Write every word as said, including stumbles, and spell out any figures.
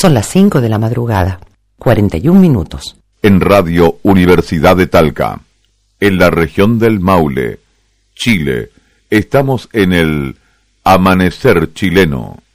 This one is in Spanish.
Son las cinco de la madrugada, cuarenta y un minutos. En Radio Universidad de Talca, en la región del Maule, Chile, estamos en el Amanecer Chileno.